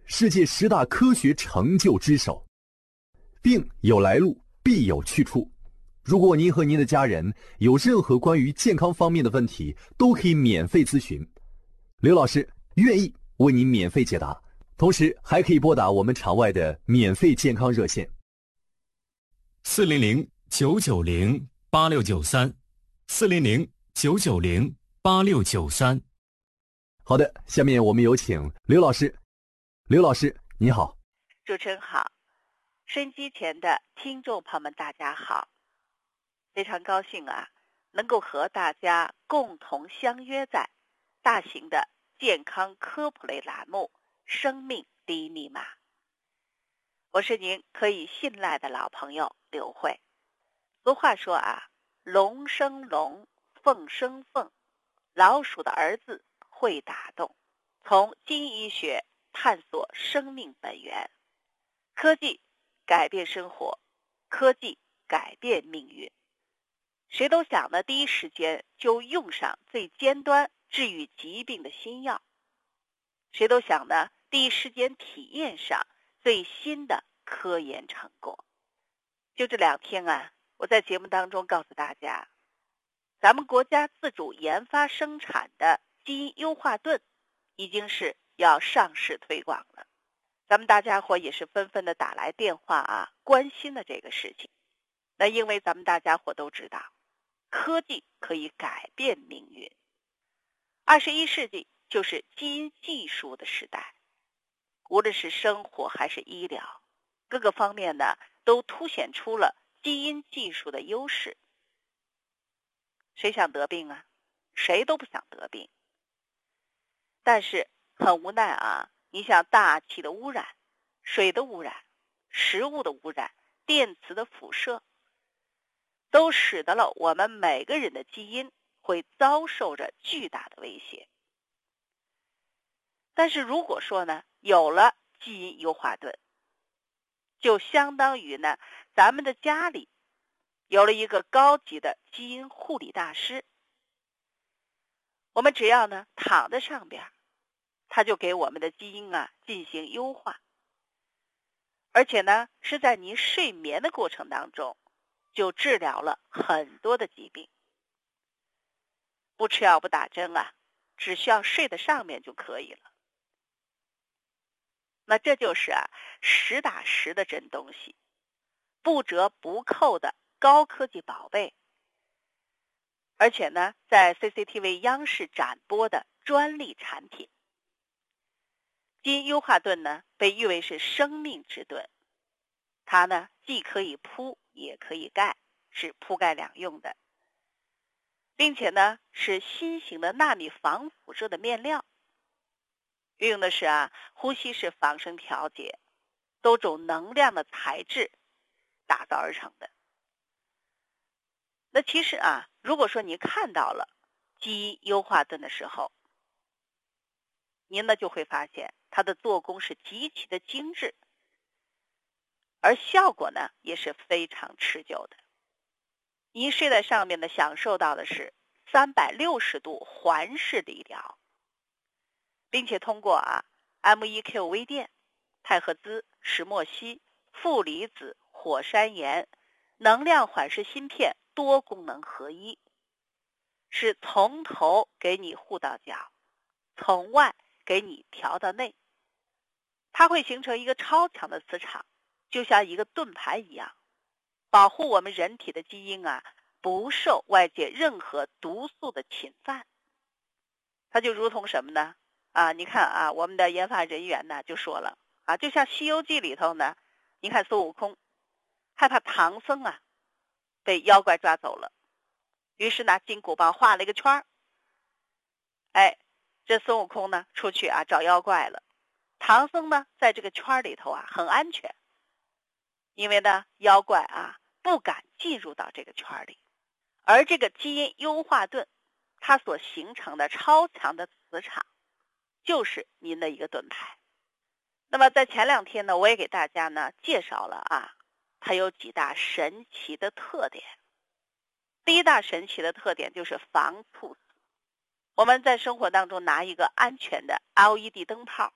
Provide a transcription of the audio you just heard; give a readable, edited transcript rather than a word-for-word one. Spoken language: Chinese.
世界10大科学成就之首。病有来路，必有去处。如果您和您的家人有任何关于健康方面的问题，都可以免费咨询。刘老师愿意为您免费解答，同时还可以拨打我们场外的免费健康热线 400-990-8693，400-990-8693。 好的，下面我们有请刘老师。刘老师，你好。 主持人好，收音机前的听众朋友们大家好，非常高兴能够和大家共同相约在大型的健康科普类栏目《生命第一密码》。我是您可以信赖的老朋友刘慧。俗话说龙生龙，凤生凤，老鼠的儿子会打洞。从基因医学探索生命本源，科技改变生活，科技改变命运。谁都想呢，第一时间就用上最尖端治愈疾病的新药。谁都想呢，第一时间体验上最新的科研成果。就这2天我在节目当中告诉大家，咱们国家自主研发生产的基因优化盾已经是要上市推广了。咱们大家伙也是纷纷的打来电话关心的这个事情。那因为咱们大家伙都知道，科技可以改变命运。21世纪就是基因技术的时代，无论是生活还是医疗，各个方面呢都凸显出了基因技术的优势。谁想得病谁都不想得病。但是很无奈你像大气的污染、水的污染、食物的污染、电磁的辐射，都使得了我们每个人的基因会遭受着巨大的威胁。但是如果说有了基因优化盾，就相当于咱们的家里有了一个高级的基因护理大师。我们只要躺在上边，他就给我们的基因进行优化，而且是在您睡眠的过程当中就治疗了很多的疾病。不吃药不打针只需要睡在上面就可以了。那这就是实打实的真东西，不折不扣的高科技宝贝，而且在 CCTV 央视展播的专利产品。基因优化盾被誉为是生命之盾，它既可以铺也可以盖，是铺盖两用的，并且是新型的纳米防辐射的面料，运用的是呼吸式仿生调节，多种能量的材质打造而成的。那其实如果说你看到了基因优化盾的时候，您就会发现它的做工是极其的精致，而效果也是非常持久的。您睡在上面享受到的是360度环视理疗，并且通过MEQ 微电、钛合资、石墨烯、负离子、火山岩、能量缓释芯片多功能合一，是从头给你护到脚，从外给你调到内。它会形成一个超强的磁场，就像一个盾牌一样，保护我们人体的基因不受外界任何毒素的侵犯。它就如同什么呢？你看我们的研发人员就说了就像《西游记》里头你看孙悟空害怕唐僧被妖怪抓走了，于是拿金箍棒画了一个圈这孙悟空出去找妖怪了，唐僧在这个圈里头很安全，因为妖怪不敢进入到这个圈里。而这个基因优化盾它所形成的超强的磁场就是您的一个盾牌。那么在前2天我也给大家介绍了它有几大神奇的特点。第一大神奇的特点就是防猝死。我们在生活当中拿一个安全的 LED 灯泡，